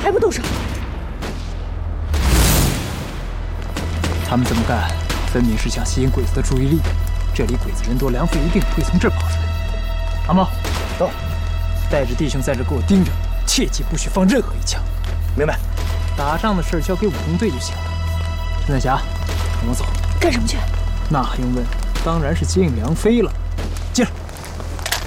还不动手？ 他们这么干，分明是想吸引鬼子的注意力。这里鬼子人多，梁飞一定会从这儿跑出来。阿茂， 走， 带着弟兄在这给我盯着，切记不许放任何一枪。 明白。 打仗的事交给武工队就行了。陈彩霞，跟我走。 干什么去？ 那还用问？当然是见梁飞了。进来。